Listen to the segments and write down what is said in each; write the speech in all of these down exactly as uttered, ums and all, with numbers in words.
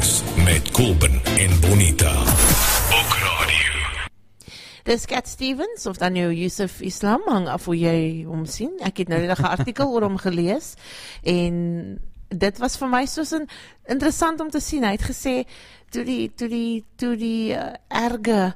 Breakfast met Kobben en Bonita. Ook radio. Dis Cat Stevens, of dan nou Yusuf Islam, hang af hoe jy hom sien. Ek het nou net 'n artikel oor hom gelees, en dit was vir my soos 'n interessant om te sien. Hy het gesê, toe die, toe die, toe die uh, erge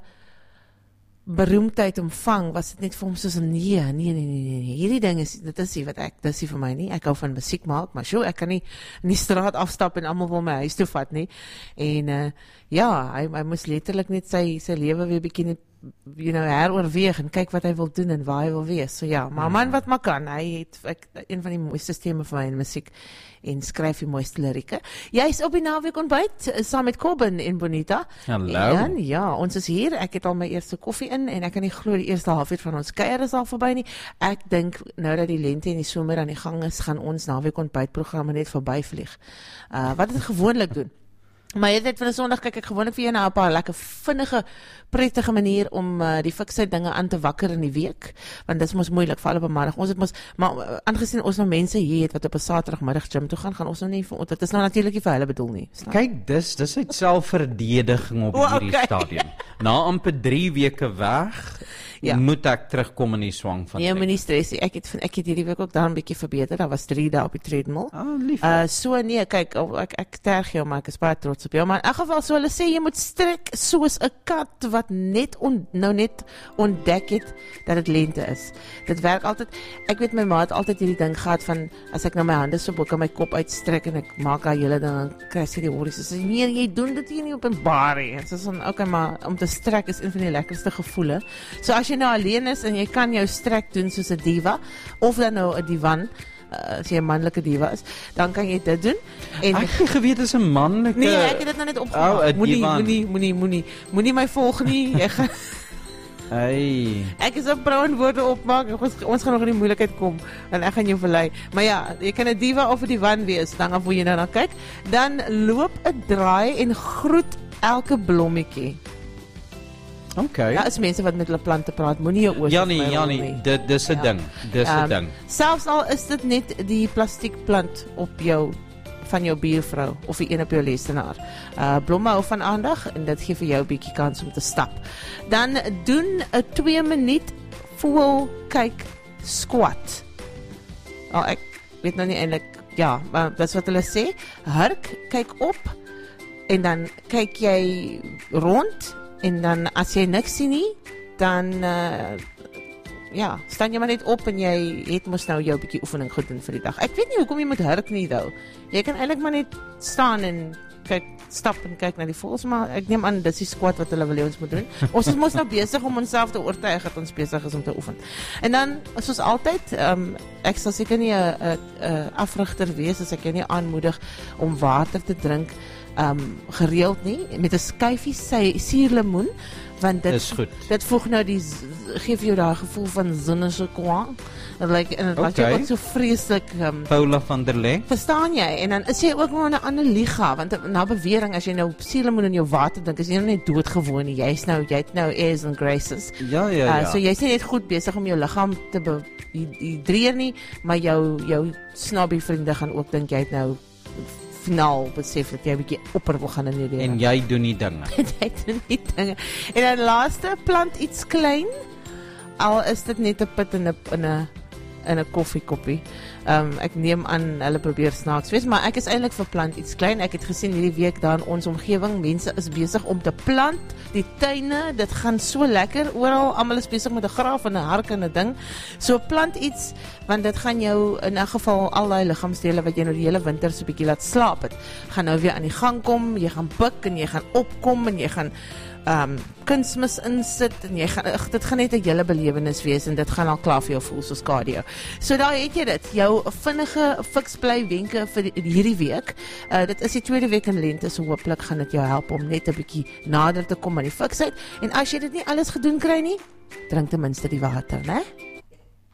beroemdheid omvang, was dit net vir hom soos 'n nee, nee, nee, nee, nee, hierdie ding is, dit is nie wat ek, dit is nie vir my nie, ek hou van musiek maak, maar sjoe, ek kan nie in die straat afstap en almal wil my huis toe vat nie, en uh, ja, hy, hy moes letterlik net sy, sy lewe weer bietjie net, you know, heroorweeg en kyk wat hy wil doen en waar hy wil wees, so ja, maar man wat maar kan, hy het ek, een van die mooiste stemme vir my in musiek, en skryf die mooiste lirieke. Jy is op die naweek ontbyt, saam met Kobben en Bonita. Hallo. En ja, ons is hier, ek het al my eerste koffie in, en ek kan nie glo die eerste halfuur van ons kuier is al verby nie. Ek dink, nou dat die lente en die somer aan die gang is, gaan ons naweek ontbytprogramme net verbyvlieg. Uh, wat het gewoonlik doen? Maar jy weet, van 'n Sondag kyk ek gewoonlik vir jou na 'n paar lekker vinnige, prettige manier om uh, die fiksheid dinge aan te wakker in die week, want dit is mos moeilik, veral op 'n maandag. Ons het mos, maar uh, aangesien ons nou mense hier het wat op 'n Saterdagmiddag gym toe gaan, gaan ons nou nie, vir, dit is nou natuurlik nie vir hulle bedoel nie. Snap? Kyk, dis, dis uit selfverdediging op O, hierdie okay. stadium. Na amper drie weke weg, Ja. moet ek terugkom in die swang van Nee, tyd. maar nie stress nie. Ek het, ek het hierdie week ook daar 'n bietjie verbeter, daar was drie dae op die treadmill. Ah, lief. Uh, so nee, kyk, oh, ek, ek terg jou, maar ek is baie trots op jou, maar in elk geval, so hulle sê, jy moet strek soos 'n kat wat net on, nou net ontdek het dat dit lente is. Dit werk altyd, ek weet my ma het altyd hierdie ding gehad van, as ek nou my hande so bo kan my kop uitstrek en ek maak haar hele ding, dan kry sy die horries, sy sê, nee, jy doen dit hier nie openbaar nie, en sy sê, oké, okay, maar om te strek is een van die lekkerste gevoele. So as jy nou alleen is, en jy kan jou strek doen soos 'n diva, of dan nou 'n divan, Uh, as jy 'n manlike diva is, dan kan jy dit doen. En Ek het geweet is 'n manlike... nee, ek het dit nou net Oh, opgemaak. 'n Moenie, divan. moenie, moenie, moenie, moenie my volg nie. Jy gaan, Hey. ek is op brown woorde opmaak. Ons, ons gaan nog in die moeilikheid kom en ek gaan jou verlei. Maar ja, jy kan 'n diva of 'n divan wees, dan af hoe jy nou na kyk. Dan loop 'n draai en groet elke blommetjie. Okay. Daar is mense wat met hulle plante praat. Moenie jou oor Janie, Janie, dit dis 'n Ja. ding. Dis 'n Um, ding. Selfs al is dit net die plastiekplant op jou van jou buurvrou of die een op jou lesenaar. Uh blomme hou van aandag en dit gee vir jou 'n bietjie kans om te stap. Dan doen 'n twee minuut voel kyk squat. Oh, ek weet nou nie eintlik, ja, maar dis wat hulle sê. Hurk, kyk op en dan kyk jy rond en dan as jy niks sien nie, dan uh, ja, staan jy maar net op en jy het mos nou jou bietjie oefening gedoen vir die dag. Ek weet nie hoekom jy moet hurk nie, though. Jy kan eintlik maar net staan en kyk, stap en kyk na die voëls, maar ek neem aan dis die squat wat hulle wil hê ons moet doen. Ons is mos nou besig om onsself te oortuig dat ons besig is om te oefen. En dan, soos altyd, um, ek sal seker nie 'n 'n 'n afrigter wees as ek jou nie aanmoedig om water te drink um, gereeld nie, met 'n skyfie sy suurlemoen, want dit Is goed. dit voeg nou die gee vir jou daai gevoel van zonnige kwaan. En like en dit laat jou Okay. ook so vreeslik um, Paula van der Lek. verstaan jy? En dan is jy ook maar in 'n ander liga, want na bewering as jy nou suurlemoen in jou water drink, is jy nou net doodgewoon nie. Jy's nou jy het nou airs and graces. Ja, ja, Uh, ja. so jy's nie net goed besig om jou liggaam te hydreer nie, maar jou jou snobby vriende gaan ook dink jy het nou finaal besef dat jy 'n bietjie opper wil gaan in die lewe. En jy doen die dinge. Jy doen nie dinge. En dan laaste, plant iets klein, al is dit net 'n put in 'n in 'n in 'n koffiekoppie. Um, ek neem aan hulle probeer snaaks wees, maar ek is eintlik vir plant iets klein. Ek het gesien hierdie week daar in ons omgewing, mense is besig om te plant, die tuine, dit gaan so lekker oral, almal is besig met 'n graaf en 'n hark en 'n ding. So plant iets, want dit gaan jou in 'n geval al daai liggaamsdele wat jy nou die hele winter so 'n bietjie laat slaap het, gaan nou weer aan die gang kom. Jy gaan buk en jy gaan opkom en jy gaan um, kunsmis insit en jy gaan, ugh, dit gaan net 'n hele belewenis wees en dit gaan al klaar vir jou voel soos cardio. So daar het jy dit, jou vinnige fiksbly wenke vir die, hierdie week. Uh, dit is die tweede week in lente, so hooplik gaan dit jou help om net 'n bietjie nader te kom aan die fiksheid. En as jy dit nie alles gedoen kry nie, drink ten minste die water, né?